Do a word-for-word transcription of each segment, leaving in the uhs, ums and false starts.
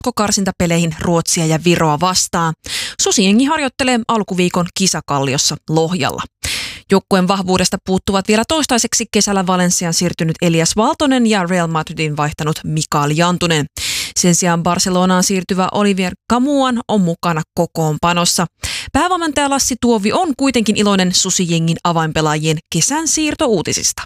jatkokarsintapeleihin Ruotsia ja Viroa vastaan. Susijengi harjoittelee alkuviikon kisakalliossa Lohjalla. Joukkueen vahvuudesta puuttuvat vielä toistaiseksi kesällä Valensiaan siirtynyt Elias Valtonen ja Real Madridin vaihtanut Mikael Jantunen. Sen sijaan Barcelonaan siirtyvä Olivier Camuan on mukana kokoonpanossa. Päävalmentaja Lassi Tuovi on kuitenkin iloinen Susijengin avainpelaajien kesän siirtouutisista.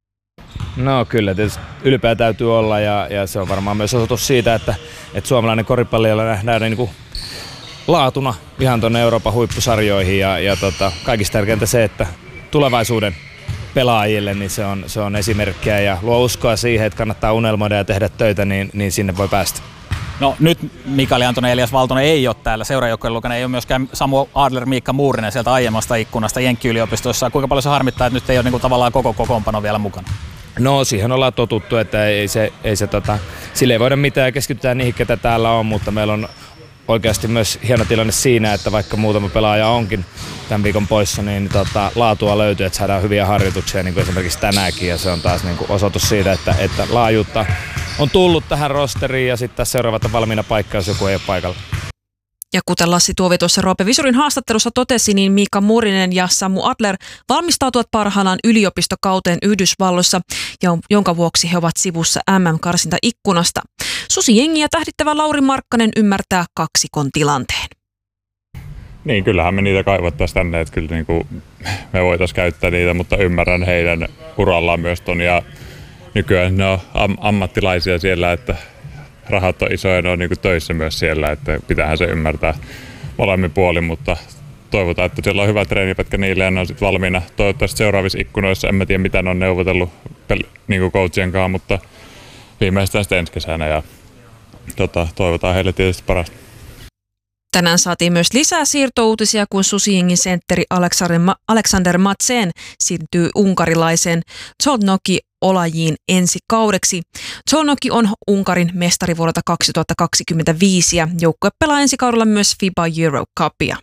No kyllä, tietysti ylpeä täytyy olla ja, ja se on varmaan myös osoitus siitä, että, että suomalainen koripalli nähdään niin kuin laatuna ihan tuonne Euroopan huippusarjoihin ja, ja tota, kaikista tärkeintä se, että tulevaisuuden pelaajille niin se on, se on esimerkkiä ja luo uskoa siihen, että kannattaa unelmoida ja tehdä töitä, niin, niin sinne voi päästä. No nyt Mikael Jantunen ja Elias Valtonen ei ole täällä seuraajoukkojen lukana, ei ole myöskään Samu Adler, Miikka Muurinen sieltä aiemmasta ikkunasta Jenkki-yliopistossa. Kuinka paljon se harmittaa, että nyt ei ole niin kuin tavallaan koko kokoonpano vielä mukana? No siihen ollaan totuttu, että ei se, ei se tota, sille ei voida mitään ja keskitytään niihin, ketä täällä on, mutta meillä on oikeasti myös hieno tilanne siinä, että vaikka muutama pelaaja onkin tämän viikon poissa, niin tota, laatua löytyy, että saadaan hyviä harjoituksia, niin kuin esimerkiksi tänäänkin, ja se on taas niin kuin osoitus siitä, että, että laajuutta on tullut tähän rosteriin, ja sitten tässä seuraavat on valmiina paikka, jos joku ei ole paikalla. Ja kuten Lassi Tuovi tuossa Roope Visurin haastattelussa totesi, niin Miikka Muurinen ja Samu Adler valmistautuvat parhaillaan yliopistokauteen Yhdysvalloissa, jonka vuoksi he ovat sivussa M M-karsintaikkunasta. Susijengiä tähdittävä Lauri Markkanen ymmärtää kaksikon tilanteen. Niin, kyllähän me niitä kaivattaisiin tänne, että kyllä niin kuin me voitaisiin käyttää niitä, mutta ymmärrän heidän urallaan myös ton ja nykyään ne on am- ammattilaisia siellä, että rahat on isoja ja ne on niin kuin töissä myös siellä, että pitäähän se ymmärtää molemmin puolin, mutta toivotaan, että siellä on hyvä treenipätkä niille ja ne on sitten valmiina toivottavasti seuraavissa ikkunoissa. En mä tiedä, mitä ne on neuvotellut pel- niin kuin coachien kanssa, mutta viimeistään sitten ensi kesänä ja tota, toivotaan heille tietysti parasta. Tänään saatiin myös lisää siirtouutisia, kun Susijengin sentteri Alexander Madsen siirtyy unkarilaiseen Zsolnoki Olajiin ensi kaudeksi. Zsolnoki on Unkarin mestari vuodelta kaksituhattakaksikymmentäviisi ja joukkue pelaa ensi kaudella myös FIBA Euro Cupia.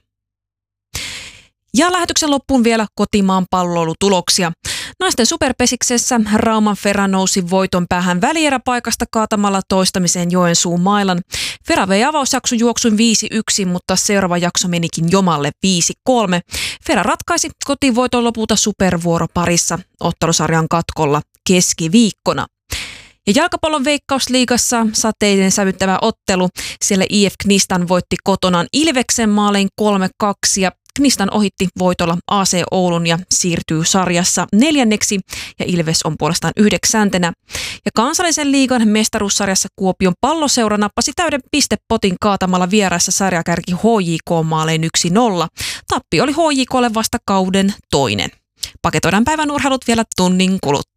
Ja lähetyksen loppuun vielä kotimaan palloilutuloksia. Naisten superpesiksessä Rauman Fera nousi voiton päähän välieräpaikasta kaatamalla toistamiseen Joensuun mailan. Fera vei avausjakson juoksun viisi yksi, mutta seuraava jakso menikin jomalle viisi kolme. Fera ratkaisi kotivoiton lopulta supervuoroparissa ottelusarjan katkolla keskiviikkona. Ja jalkapallon Veikkausliigassa sateiden sävyttävä ottelu. Siellä I F Knistan voitti kotonaan Ilveksen maalein kolme kaksi ja Knistan ohitti voitolla A C Oulun ja siirtyy sarjassa neljänneksi ja Ilves on puolestaan yhdeksäntenä. Ja kansallisen liigan mestaruussarjassa Kuopion Palloseura nappasi täyden pistepotin kaatamalla vieraissa sarjakärki H J K-maalein yksi nolla. Tappio oli H J K:lle vasta kauden toinen. Paketoidaan päivän urheilut vielä tunnin kuluttua.